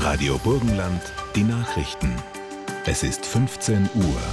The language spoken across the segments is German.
Radio Burgenland, die Nachrichten. Es ist 15 Uhr.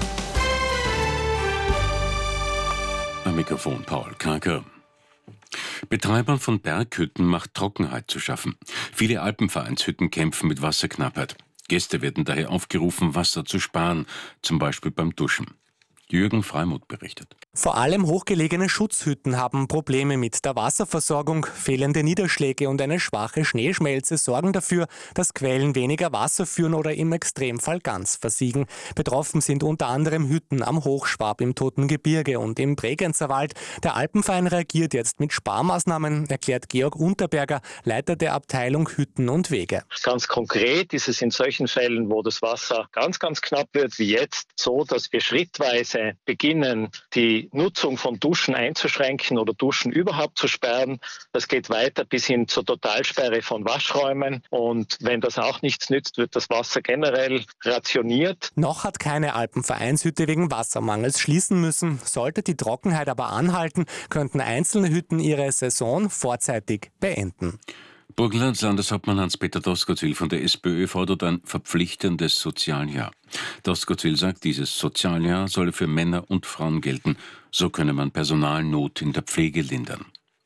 Am Mikrofon Paul Karker. Betreibern von Berghütten macht Trockenheit zu schaffen. Viele Alpenvereinshütten kämpfen mit Wasserknappheit. Gäste werden daher aufgerufen, Wasser zu sparen, zum Beispiel beim Duschen. Jürgen Freimuth berichtet. Vor allem hochgelegene Schutzhütten haben Probleme mit der Wasserversorgung. Fehlende Niederschläge und eine schwache Schneeschmelze sorgen dafür, dass Quellen weniger Wasser führen oder im Extremfall ganz versiegen. Betroffen sind unter anderem Hütten am Hochschwab, im Toten Gebirge und im Bregenzerwald. Der Alpenverein reagiert jetzt mit Sparmaßnahmen, erklärt Georg Unterberger, Leiter der Abteilung Hütten und Wege. Ganz konkret ist es in solchen Fällen, wo das Wasser ganz knapp wird, wie jetzt, so, dass wir schrittweise beginnen, die Nutzung von Duschen einzuschränken oder Duschen überhaupt zu sperren. Das geht weiter bis hin zur Totalsperre von Waschräumen. Und wenn das auch nichts nützt, wird das Wasser generell rationiert. Noch hat keine Alpenvereinshütte wegen Wassermangels schließen müssen. Sollte die Trockenheit aber anhalten, könnten einzelne Hütten ihre Saison vorzeitig beenden. Burgenlands Landeshauptmann Hans-Peter Doskozil von der SPÖ fordert ein verpflichtendes Sozialjahr. Doskozil sagt, dieses Sozialjahr solle für Männer und Frauen gelten. So könne man Personalnot in der Pflege lindern.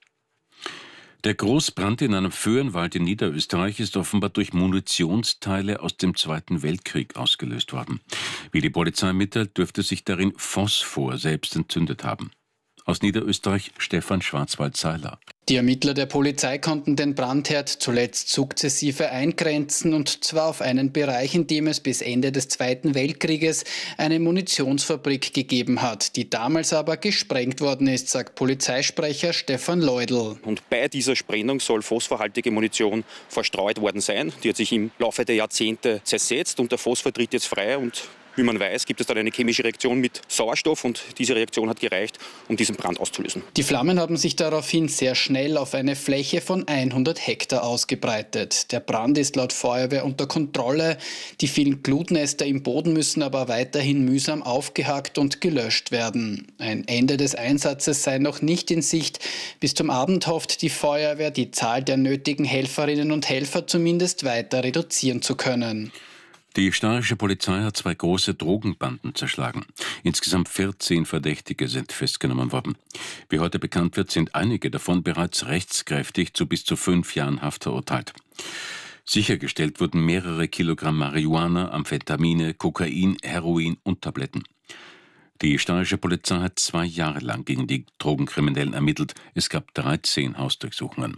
Der Großbrand in einem Föhrenwald in Niederösterreich ist offenbar durch Munitionsteile aus dem Zweiten Weltkrieg ausgelöst worden. Wie die Polizei mitteilt, dürfte sich darin Phosphor selbst entzündet haben. Aus Niederösterreich Stefan Schwarzwald-Seiler. Die Ermittler der Polizei konnten den Brandherd zuletzt sukzessive eingrenzen, und zwar auf einen Bereich, in dem es bis Ende des Zweiten Weltkrieges eine Munitionsfabrik gegeben hat, die damals aber gesprengt worden ist, sagt Polizeisprecher Stefan Leudl. Und bei dieser Sprengung soll phosphorhaltige Munition verstreut worden sein. Die hat sich im Laufe der Jahrzehnte zersetzt und der Phosphor tritt jetzt frei, und wie man weiß, gibt es dann eine chemische Reaktion mit Sauerstoff, und diese Reaktion hat gereicht, um diesen Brand auszulösen. Die Flammen haben sich daraufhin sehr schnell auf eine Fläche von 100 Hektar ausgebreitet. Der Brand ist laut Feuerwehr unter Kontrolle. Die vielen Glutnester im Boden müssen aber weiterhin mühsam aufgehakt und gelöscht werden. Ein Ende des Einsatzes sei noch nicht in Sicht. Bis zum Abend hofft die Feuerwehr, die Zahl der nötigen Helferinnen und Helfer zumindest weiter reduzieren zu können. Die steirische Polizei hat 2 große Drogenbanden zerschlagen. Insgesamt 14 Verdächtige sind festgenommen worden. Wie heute bekannt wird, sind einige davon bereits rechtskräftig zu bis zu 5 Jahren Haft verurteilt. Sichergestellt wurden mehrere Kilogramm Marihuana, Amphetamine, Kokain, Heroin und Tabletten. Die steirische Polizei hat 2 Jahre lang gegen die Drogenkriminellen ermittelt. Es gab 13 Hausdurchsuchungen.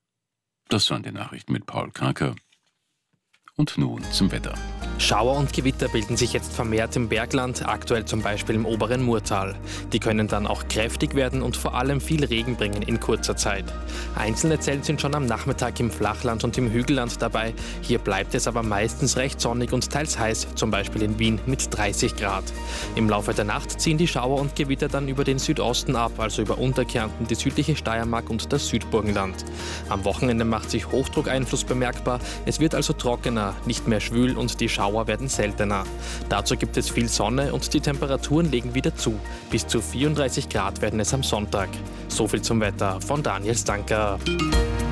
Das waren die Nachrichten mit Paul Karker. Und nun zum Wetter. Schauer und Gewitter bilden sich jetzt vermehrt im Bergland, aktuell zum Beispiel im oberen Murtal. Die können dann auch kräftig werden und vor allem viel Regen bringen in kurzer Zeit. Einzelne Zellen sind schon am Nachmittag im Flachland und im Hügelland dabei. Hier bleibt es aber meistens recht sonnig und teils heiß, zum Beispiel in Wien mit 30 Grad. Im Laufe der Nacht ziehen die Schauer und Gewitter dann über den Südosten ab, also über Unterkärnten, die südliche Steiermark und das Südburgenland. Am Wochenende macht sich Hochdruckeinfluss bemerkbar. Es wird also trockener, nicht mehr schwül, und die Schauer werden seltener. Dazu gibt es viel Sonne und die Temperaturen legen wieder zu. Bis zu 34 Grad werden es am Sonntag. So viel zum Wetter von Daniel Stanker.